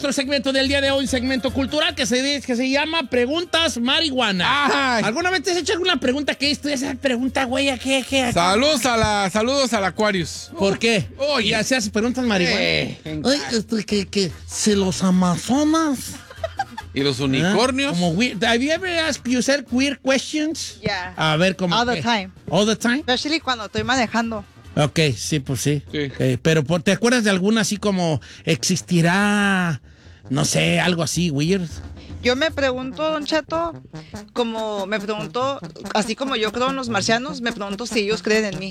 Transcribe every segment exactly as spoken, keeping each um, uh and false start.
nuestro segmento del día de hoy, segmento cultural que se, que se llama Preguntas Marihuana. Ay. ¿Alguna vez te has hecho alguna pregunta que esto? Esa pregunta, güey, ¿a qué? qué, a qué? Saludos a la, saludos al Aquarius. ¿Por qué? Oye, ¿ya se hace preguntas marihuana? Eh, Oye, este, que, que, si los amazonas... ¿Y los unicornios? Como weird. Have you ever asked yourself weird questions? Yeah. A ver, ¿cómo All qué? the time. All the time? Especially cuando estoy manejando. Ok, sí, pues sí. Sí. Okay, pero ¿te acuerdas de alguna así como existirá, no sé, algo así weird? Yo me pregunto, Don Cheto, como me pregunto, así como yo creo en los marcianos, me pregunto si ellos creen en mí.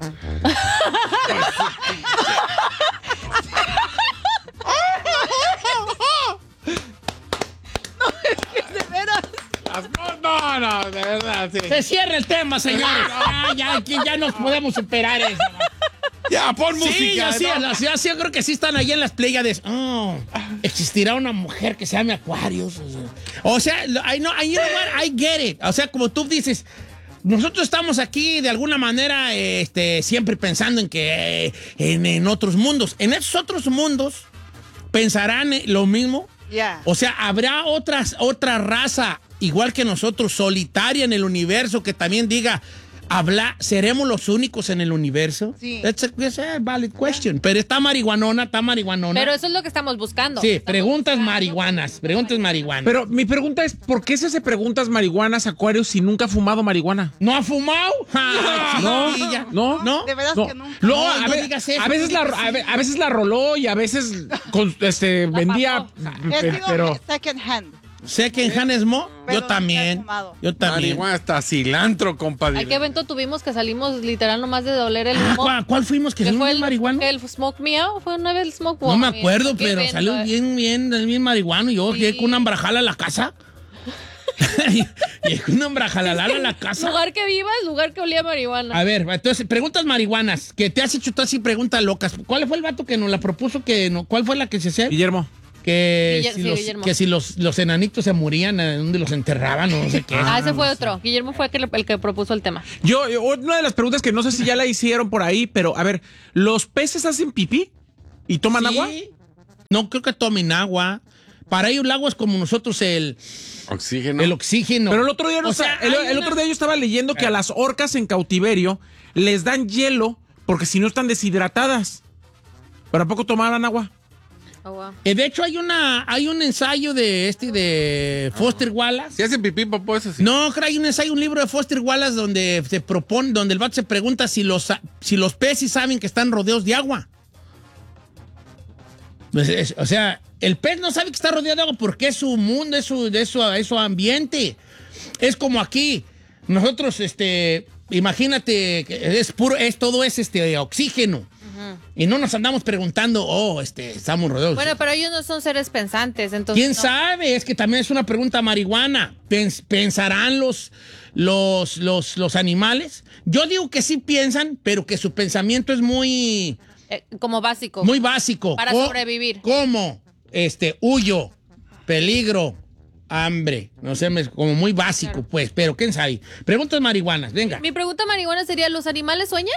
No, no, de verdad, sí. Se cierra el tema, señores. Ya, ya, aquí ya nos podemos superar eso. Ya, pon música. Sí, yo, sí, ¿no? yo, sí, yo creo que sí están ahí en las Pléyades. Oh, existirá una mujer que se llame Aquarius. O sea, I know, I, you know what? I get it. O sea, como tú dices, nosotros estamos aquí de alguna manera este, siempre pensando en que eh, en, en otros mundos. En esos otros mundos pensarán lo mismo. Yeah. O sea, habrá otras, otra raza igual que nosotros, solitaria en el universo, que también diga, habla, ¿seremos los únicos en el universo? Sí. That's a, that's a valid question. Pero está marihuanona, está marihuanona. Pero eso es lo que estamos buscando. Sí, Estamos preguntas buscando. marihuanas, preguntas marihuanas. Pero mi pregunta es, ¿por qué se hace preguntas marihuanas, Aquarius, si nunca ha fumado marihuana? ¿No ha fumado? No, chiquilla. no, ¿No? De veras no. que nunca. Luego, No, a, no ve- digas eso, a veces no la, digas a, ve- a veces la roló y a veces con, este, vendía, He pe- sido pero... second hand. Sé que en Hanesmo, Pero yo nunca he también. fumado. Yo también. Marihuana hasta cilantro, compadre. ¿A qué evento tuvimos que salimos literal nomás de doler el Ah, humo? ¿cuál, cuál fuimos? ¿Que ¿Qué fuimos fue el el marihuano? ¿El Smoke Me Out? ¿Fue una vez el Smoke No me Out? acuerdo, ¿Qué pero evento, salió eh? bien, bien, bien marihuano. Yo Sí. llegué con una embrajala a la casa. Llegué con una embrajala a la casa. Lugar que vivas, lugar que olía a marihuana. A ver, entonces, preguntas marihuanas, que te has hecho tú así preguntas locas. ¿Cuál fue el vato que nos la propuso? Que no, ¿Cuál fue la que se hacía? Guillermo. Que Guille- si, sí, los, Guillermo. que si los, los enanitos se morían, ¿a dónde los enterraban o no sé qué? Ah, ese fue otro. Guillermo fue el que, el que propuso el tema. Yo, yo- una de las preguntas que no sé si ya la hicieron por ahí, pero a ver, ¿los peces hacen pipí y toman Sí. agua? No, creo que tomen agua. Para ellos el agua es como nosotros el, Oxígeno. el oxígeno. Pero el otro día, no O está- sea, el, hay el una- otro día yo estaba leyendo que a las orcas en cautiverio les dan hielo porque si no están deshidratadas. ¿Pero a poco tomaban agua? Oh, wow. Eh, de hecho, hay una hay un ensayo de este de Foster Wallace. Si hacen pipí, papá, eso sí. No, creo hay un ensayo, un libro de Foster Wallace donde se propone, donde el vato se pregunta si los, si los peces saben que están rodeados de agua. Pues es- o sea, el pez no sabe que está rodeado de agua porque es su mundo, es su, es su, es su ambiente. Es como aquí. Nosotros, este, imagínate, que es puro, es todo es este oxígeno. Y no nos andamos preguntando, oh, este, estamos rodeados. Bueno, pero ellos no son seres pensantes, entonces. ¿Quién no. sabe? Es que también es una pregunta marihuana. Pens- ¿Pensarán los, los, los, los animales? Yo digo que sí piensan, pero que su pensamiento es muy, Eh, como básico. muy básico. Para Co- sobrevivir. ¿Cómo? Este, huyo, peligro, hambre. No sé, me- como muy básico, Claro. pues. Pero quién sabe. Preguntas marihuanas, venga. Mi pregunta marihuana sería, ¿los animales sueñan?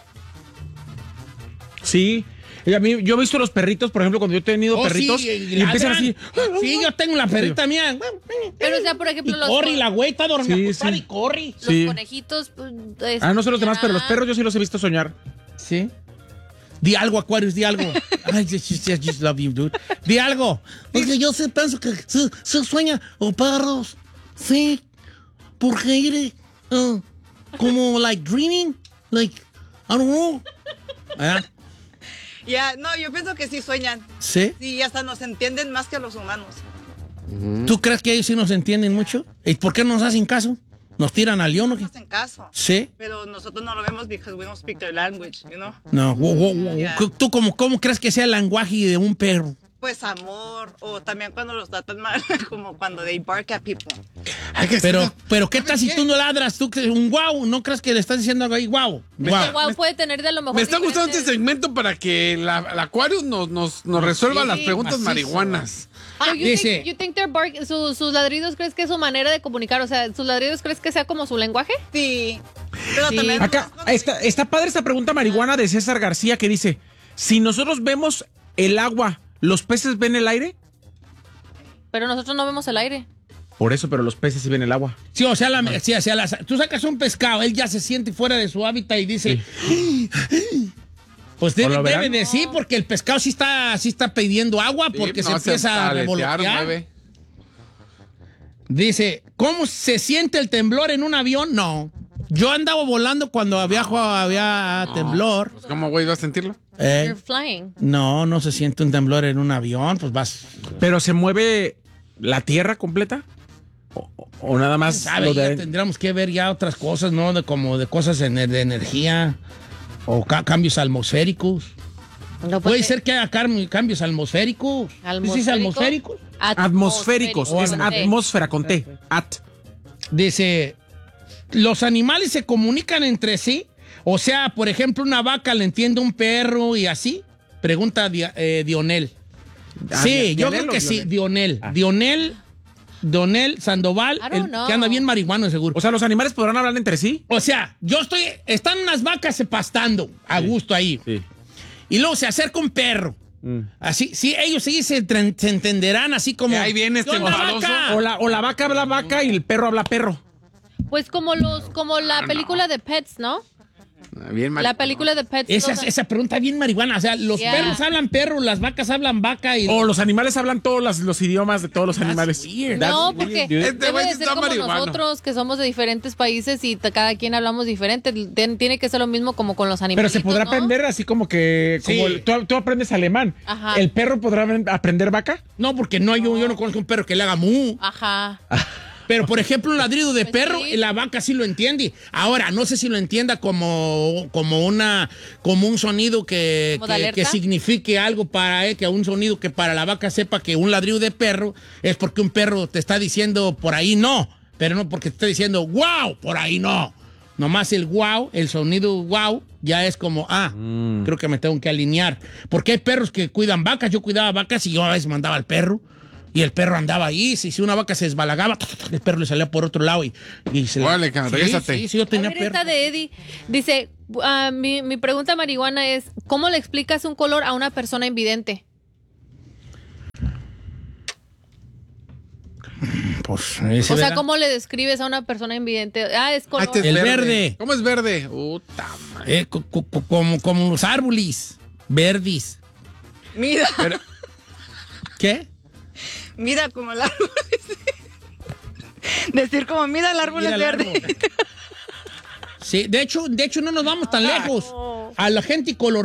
Sí. Y a mí, yo he visto los perritos, por ejemplo, cuando yo he tenido Oh, perritos sí, y empiezan así. Sí, yo tengo la perrita mía. Pero, o sea, por ejemplo, Y los, corre, la güey está dormida, Sí, acostada sí. y corre. los Sí. conejitos. pues, es- Ah, no sé los demás, pero los ah, perros yo sí los he visto soñar. Sí. Di algo, Aquarius, di algo. I just, just, just, just love you, dude. Di algo. Porque yo sí pienso que se, se sueña o perros. Sí. Porque iré uh, como like dreaming. Like, I don't know. ¿Ah? Ya, no, yo pienso que sí sueñan. ¿Sí? Sí, hasta nos entienden más que los humanos. ¿Tú crees que ellos sí nos entienden mucho? ¿Y por qué no nos hacen caso? ¿Nos tiran al león o No qué? nos hacen caso. ¿Sí? Pero nosotros no lo vemos because we don't speak their language, you know? No. Wow, wow, wow. Yeah. ¿Tú cómo, cómo crees que sea el lenguaje de un perro? Pues amor, o también cuando los tratan mal, como cuando they bark at people. Hay que Pero, hacer- pero ¿qué tal si tú no ladras? ¿Tú crees un guau? ¿No crees que le estás diciendo algo ahí? Guau. El Guau. guau puede tener de lo mejor. Me está gustando diferentes- este segmento para que la, la Aquarius nos, nos, nos resuelva Sí, las preguntas macizo. marihuanas. So you Dice- think, you think their bark- su- sus ladridos crees que es su manera de comunicar? O sea, ¿sus ladridos crees que sea como su lenguaje? Sí. Pero Sí. también. Acá está, está padre esta pregunta marihuana de César García que dice, si nosotros vemos el agua, ¿los peces ven el aire? Pero nosotros no vemos el aire. Por eso, pero los peces sí ven el agua. Sí, o sea, la, sí, o sea la- tú sacas un pescado, él ya se siente fuera de su hábitat y dice... Pues debe, ¿O lo verán? debe de sí, porque el pescado sí está, sí está pidiendo agua Sí, porque no, se empieza a aletear, revolotear. mueve. Dice, ¿cómo se siente el temblor en un avión? No. Yo andaba volando cuando viajo, había temblor. Pues, ¿cómo, güey, vas a sentirlo? Eh, You're flying. no, no se siente un temblor en un avión, pues vas... Pero se mueve la tierra completa. O, o- o nada más ¿Sabe? lo Ya de. tendríamos que ver ya otras cosas, ¿no? De, como de cosas ener- de energía o ca- cambios atmosféricos. No Puede puede- ser que haya cam- cambios atmosféricos. ¿Sí dice atmosféricos? Atmosféricos. Es Atmosférico. atmósfera con T. At. Dice, los animales se comunican entre sí. O sea, por ejemplo, una vaca le entiende a un perro y así. Pregunta Di- eh, Dionel. Ah, Sí, Di- yo Dionel creo o que sí, Dionel? Dionel. Ah. Dionel, Dionel Sandoval, I don't el know. que anda bien marihuano seguro. O sea, los animales podrán hablar entre sí. O sea, yo estoy, están unas vacas pastando a gusto ahí. Sí. Y luego se acerca un perro. Así, sí, ellos sí se, tren- se entenderán así como... Que ahí viene este ¿Qué onda, enfadoso? vaca? O la, o la vaca habla vaca y el perro habla perro. Pues como los, como la película de Pets, ¿no? Bien mal. La película de Pets. Esa, los- esa pregunta bien marihuana. O sea, los Yeah. perros hablan perro, las vacas hablan vaca y... O los animales hablan todos las- los idiomas de todos los animales. weird. No, That's porque weird, dude. Este debe güey de sí ser está como marihuano. nosotros, que somos de diferentes países y t- cada quien hablamos diferente. Ten- Tiene que ser lo mismo como con los Pero animales. se podrá aprender así como que. Como Sí. el- tú, tú aprendes alemán. Ajá. ¿El perro podrá aprender vaca? No, porque no, yo, yo no conozco un perro que le haga mu. Ajá. Pero, por ejemplo, un ladrido de Pues perro, sí. la vaca sí lo entiende. Ahora, no sé si lo entienda como, como una, como un sonido que, ¿Como de que, alerta? que signifique algo para él, que un sonido que para la vaca sepa que un ladrido de perro es porque un perro te está diciendo por ahí no, pero no porque te está diciendo wow, por ahí no. Nomás el wow, el sonido wow, ya es como, ah, creo que me tengo que alinear. Porque hay perros que cuidan vacas, yo cuidaba vacas y yo a veces mandaba al perro. Y el perro andaba ahí, si, si una vaca se desbalagaba, el perro le salía por otro lado y, y se le- Órale, cara, sí, regrésate. sí, sí, yo tenía A ver, perro. esta de Eddie dice, ah, mi, mi pregunta marihuana es, ¿cómo le explicas un color a una persona invidente? Pues, ese, O sea, ¿verdad? ¿cómo le describes a una persona invidente? Ah, es color. Ah, este es El verde. ¿Cómo es verde? Puta madre. Eh, co- co- co- como, como los árboles verdes. Mira, ¿Qué? mira como el árbol. Decir como, mira el árbol Mira es el verde. árbol. Sí, de hecho, de hecho no nos vamos tan lejos. A la gente color